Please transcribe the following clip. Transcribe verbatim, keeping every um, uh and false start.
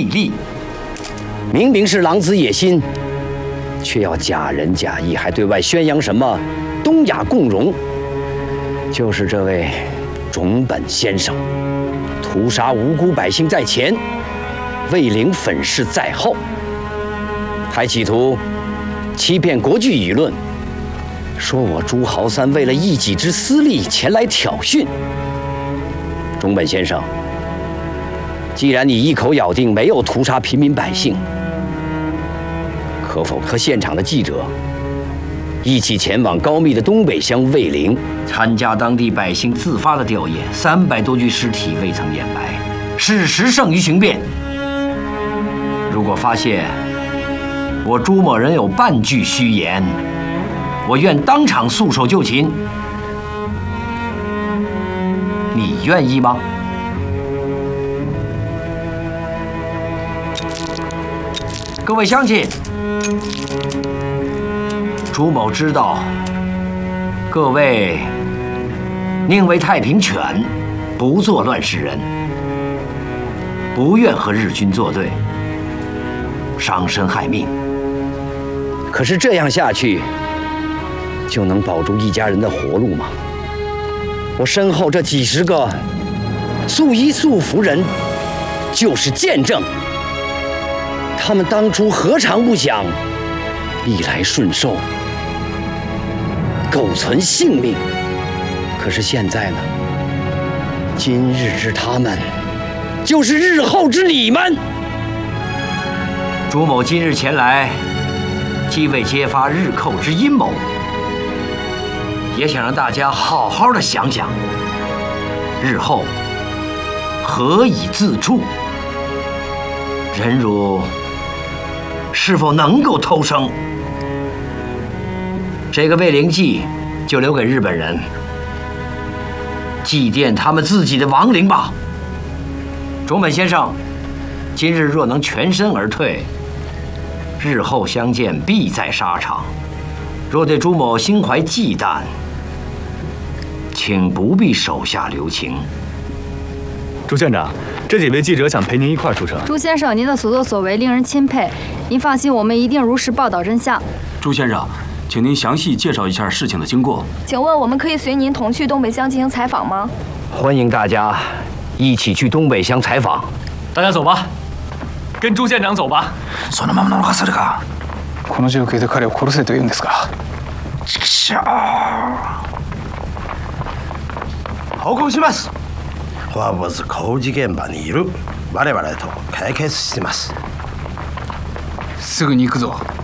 利。 明明是狼子野心，却要假仁假义，还对外宣扬什么东亚共荣。就是这位种本先生，屠杀无辜百姓在前，魏灵粉饰在后，还企图欺骗国际舆论，说我朱豪三为了一己之私利前来挑衅。种本先生，既然你一口咬定没有屠杀平民百姓，可否和现场的记者一起前往高密的东北乡卫陵，参加当地百姓自发的吊唁？三百多具尸体未曾掩白，事实胜于雄辩。如果发现我朱某人有半句虚言，我愿当场束手就擒。你愿意吗？各位乡亲，朱某知道各位宁为太平犬，不做乱世人，不愿和日军作对，伤身害命。可是这样下去，就能保住一家人的活路吗？我身后这几十个素衣素服人，就是见证。他们当初何尝不想逆来顺受，苟存性命？可是现在呢？今日之他们，就是日后之你们。朱某今日前来，既为揭发日寇之阴谋，也想让大家好好的想想，日后何以自处？忍辱是否能够偷生？这个卫灵祭就留给日本人，祭奠他们自己的亡灵吧。种本先生，今日若能全身而退，日后相见必在沙场。若对朱某心怀忌惮，请不必手下留情。 朱县长，这几位记者想陪您一块儿出城。 朱先生，您的所作所为令人钦佩，您放心，我们一定如实报道真相。 朱先生，请您详细介绍一下事情的经过。 请问我们可以随您同去东北乡进行采访吗？ 欢迎大家一起去东北乡采访。 大家走吧，跟朱县长走吧。 そのまま逃せるか。この状況で彼を殺せと言うんですか。ちくしょう。 報告します。 フォアボズ工事現場にいる我々と解決してます。 すぐに行くぞ。